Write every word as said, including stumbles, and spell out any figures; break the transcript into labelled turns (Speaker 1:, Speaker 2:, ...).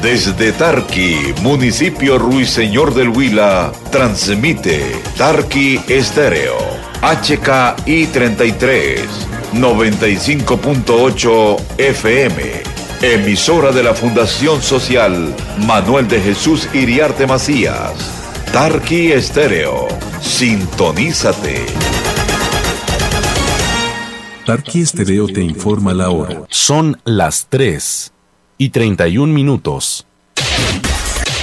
Speaker 1: Desde Tarqui, municipio Ruiseñor del Huila, transmite Tarqui Estéreo, H K I treinta y tres, noventa y cinco punto ocho F M, emisora de la Fundación Social Manuel de Jesús Iriarte Macías. Tarqui Estéreo, sintonízate.
Speaker 2: Tarqui Estéreo te informa la hora.
Speaker 3: Son las tres y treinta y un minutos.